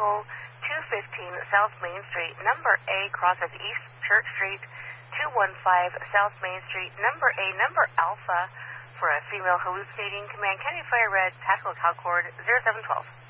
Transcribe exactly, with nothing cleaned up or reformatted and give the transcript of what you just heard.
Echo two fifteen South Main Street, number A, crosses East Church Street, two one five South Main Street, number A, number Alpha, for a female hallucinating. Command County Fire Red, tactical call cord zero seven twelve.